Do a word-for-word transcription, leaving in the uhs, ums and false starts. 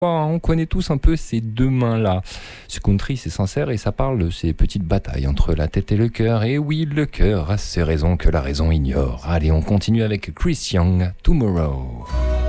On connaît tous un peu ces deux mains-là. Ce country, c'est sincère et ça parle de ces petites batailles entre la tête et le cœur. Et oui, le cœur a ses raisons que la raison ignore. Allez, on continue avec Chris Young, Tomorrow.